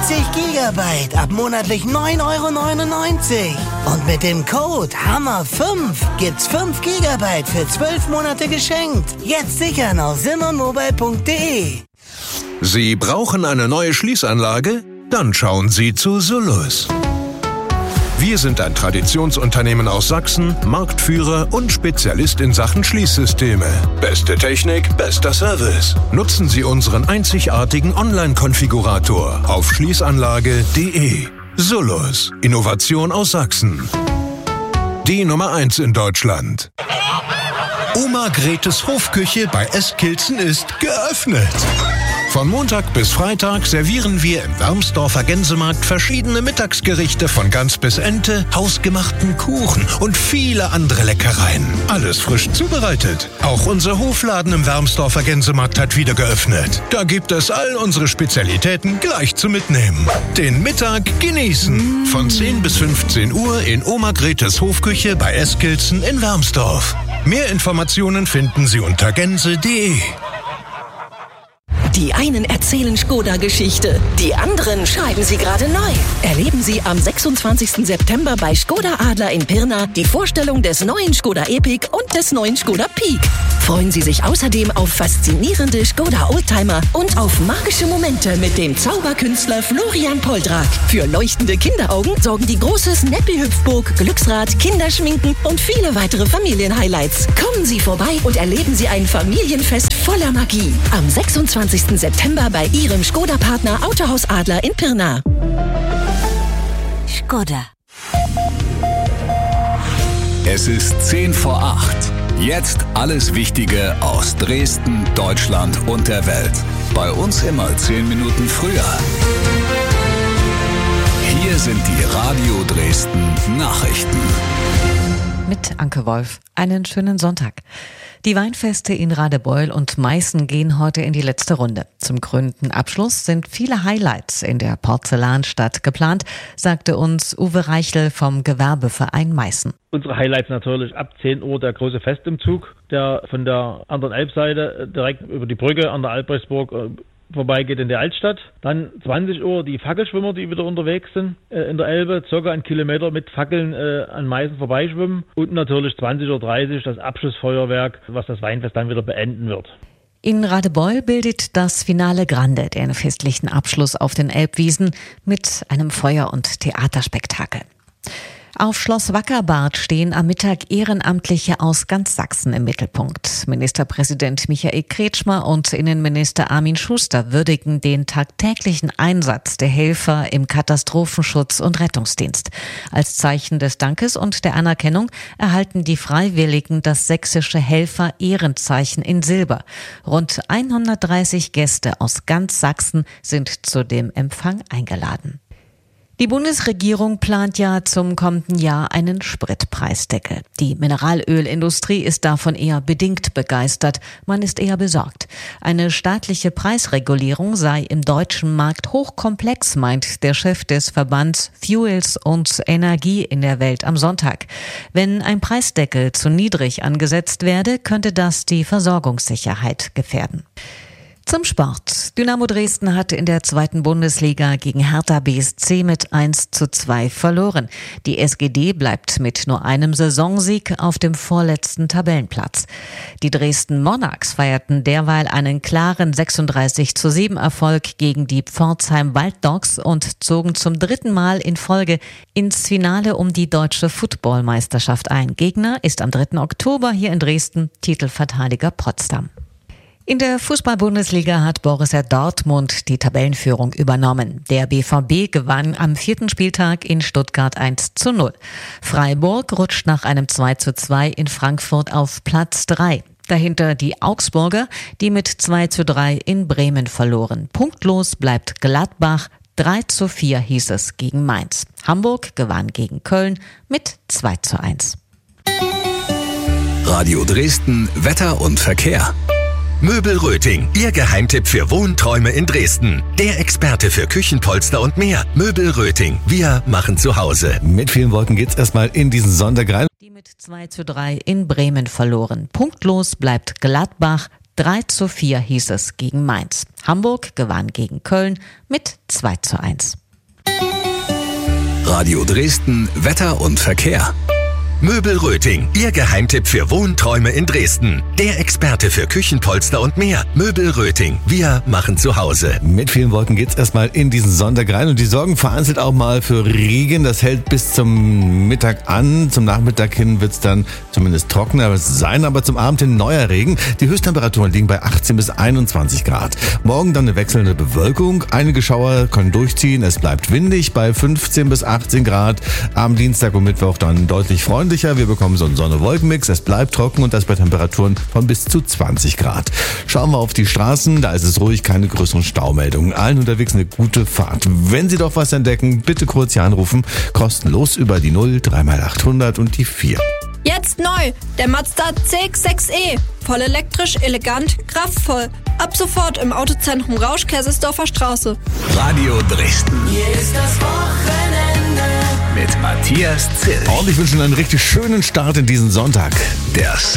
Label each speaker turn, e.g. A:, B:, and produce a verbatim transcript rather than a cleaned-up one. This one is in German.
A: vierzig Gigabyte ab monatlich neun Euro neunundneunzig. Und mit dem Code Hammer fünf gibt's fünf Gigabyte für zwölf Monate geschenkt. Jetzt sichern auf simmermobile punkt de.
B: Sie brauchen eine neue Schließanlage? Dann schauen Sie zu Solus. Wir sind ein Traditionsunternehmen aus Sachsen, Marktführer und Spezialist in Sachen Schließsysteme. Beste Technik, bester Service. Nutzen Sie unseren einzigartigen Online-Konfigurator auf schließanlage punkt de. Solus. Innovation aus Sachsen. Die Nummer eins in Deutschland. Oma Gretes Hofküche bei Eskilzen ist geöffnet. Von Montag bis Freitag servieren wir im Wermsdorfer Gänsemarkt verschiedene Mittagsgerichte von Gans bis Ente, hausgemachten Kuchen und viele andere Leckereien. Alles frisch zubereitet. Auch unser Hofladen im Wermsdorfer Gänsemarkt hat wieder geöffnet. Da gibt es all unsere Spezialitäten gleich zum Mitnehmen. Den Mittag genießen. Von zehn bis fünfzehn Uhr in Oma Gretes Hofküche bei Eskilzen in Wermsdorf. Mehr Informationen finden Sie unter gänse punkt de.
C: Die einen erzählen Skoda-Geschichte, die anderen schreiben sie gerade neu. Erleben Sie am sechsundzwanzigsten September bei Skoda Adler in Pirna die Vorstellung des neuen Skoda Epic und des neuen Skoda Peak. Freuen Sie sich außerdem auf faszinierende Skoda Oldtimer und auf magische Momente mit dem Zauberkünstler Florian Poldrak. Für leuchtende Kinderaugen sorgen die große Snappy-Hüpfburg, Glücksrad, Kinderschminken und viele weitere Familienhighlights. Kommen Sie vorbei und erleben Sie ein Familienfest voller Magie. Am sechsundzwanzigsten September bei Ihrem Skoda-Partner Autohaus Adler in Pirna.
D: Skoda.
E: Es ist zehn vor acht. Jetzt alles Wichtige aus Dresden, Deutschland und der Welt. Bei uns immer zehn Minuten früher. Hier sind die Radio Dresden Nachrichten.
F: Mit Anke Wolf. Einen schönen Sonntag. Die Weinfeste in Radebeul und Meißen gehen heute in die letzte Runde. Zum krönenden Abschluss sind viele Highlights in der Porzellanstadt geplant, sagte uns Uwe Reichel vom Gewerbeverein Meißen.
G: Unsere Highlights natürlich ab zehn Uhr der große Festumzug, der von der anderen Elbseite direkt über die Brücke an der Albrechtsburg vorbeigeht in die Altstadt. Dann zwanzig Uhr die Fackelschwimmer, die wieder unterwegs sind äh, in der Elbe, circa einen Kilometer mit Fackeln äh, an Meißen vorbeischwimmen. Und natürlich zwanzig Uhr dreißig das Abschlussfeuerwerk, was das Weinfest dann wieder beenden wird.
F: In Radebeul bildet das Finale Grande den festlichen Abschluss auf den Elbwiesen mit einem Feuer- und Theaterspektakel. Auf Schloss Wackerbad stehen am Mittag Ehrenamtliche aus ganz Sachsen im Mittelpunkt. Ministerpräsident Michael Kretschmer und Innenminister Armin Schuster würdigen den tagtäglichen Einsatz der Helfer im Katastrophenschutz und Rettungsdienst. Als Zeichen des Dankes und der Anerkennung erhalten die Freiwilligen das sächsische Helfer-Ehrenzeichen in Silber. Rund hundertdreißig Gäste aus ganz Sachsen sind zu dem Empfang eingeladen. Die Bundesregierung plant ja zum kommenden Jahr einen Spritpreisdeckel. Die Mineralölindustrie ist davon eher bedingt begeistert. Man ist eher besorgt. Eine staatliche Preisregulierung sei im deutschen Markt hochkomplex, meint der Chef des Verbands Fuels und Energie in der Welt am Sonntag. Wenn ein Preisdeckel zu niedrig angesetzt werde, könnte das die Versorgungssicherheit gefährden. Zum Sport. Dynamo Dresden hat in der zweiten Bundesliga gegen Hertha B S C mit eins zu zwei verloren. Die S G D bleibt mit nur einem Saisonsieg auf dem vorletzten Tabellenplatz. Die Dresden Monarchs feierten derweil einen klaren sechsunddreißig zu sieben Erfolg gegen die Pforzheim Walddogs und zogen zum dritten Mal in Folge ins Finale um die deutsche Footballmeisterschaft ein. Gegner ist am dritten Oktober hier in Dresden Titelverteidiger Potsdam. In der Fußball-Bundesliga hat Borussia Dortmund die Tabellenführung übernommen. Der B V B gewann am vierten Spieltag in Stuttgart eins zu null. Freiburg rutscht nach einem zwei zu zwei in Frankfurt auf Platz drei. Dahinter die Augsburger, die mit zwei zu drei in Bremen verloren. Punktlos bleibt Gladbach. drei zu vier hieß es gegen Mainz. Hamburg gewann gegen Köln mit zwei zu eins.
E: Radio Dresden, Wetter und Verkehr.
H: Möbel Röting, Ihr Geheimtipp für Wohnträume in Dresden. Der Experte für Küchenpolster und mehr. Möbel Röting, wir machen zu Hause.
I: Mit vielen Wolken geht's erstmal in diesen Sonntag rein.
F: Die mit zwei zu drei in Bremen verloren. Punktlos bleibt Gladbach. drei zu vier hieß es gegen Mainz. Hamburg gewann gegen Köln mit zwei zu eins.
E: Radio Dresden, Wetter und Verkehr.
H: Möbel Röting, Ihr Geheimtipp für Wohnträume in Dresden. Der Experte für Küchenpolster und mehr. Möbel Röting, wir machen zu Hause.
I: Mit vielen Wolken geht's erstmal in diesen Sonntag rein und die sorgen vereinzelt auch mal für Regen. Das hält bis zum Mittag an. Zum Nachmittag hin wird's dann zumindest trockener sein, aber zum Abend hin neuer Regen. Die Höchsttemperaturen liegen bei achtzehn bis einundzwanzig Grad. Morgen dann eine wechselnde Bewölkung. Einige Schauer können durchziehen. Es bleibt windig bei fünfzehn bis achtzehn Grad. Am Dienstag und Mittwoch dann deutlich freundlicher. Wir bekommen so einen Sonne-Wolken-Mix. Es bleibt trocken und das bei Temperaturen von bis zu zwanzig Grad. Schauen wir auf die Straßen. Da ist es ruhig, keine größeren Staumeldungen. Allen unterwegs eine gute Fahrt. Wenn Sie doch was entdecken, bitte kurz hier anrufen. Kostenlos über die null, drei mal achthundert und die vier.
D: Jetzt neu, der Mazda C X sechs E. Voll elektrisch, elegant, kraftvoll. Ab sofort im Autozentrum Rausch, Kaisersdorfer Straße.
E: Radio Dresden.
A: Hier ist das Wochenende.
E: Mit Matthias Zill.
I: Und ich wünsche Ihnen einen richtig schönen Start in diesen Sonntag.
E: Der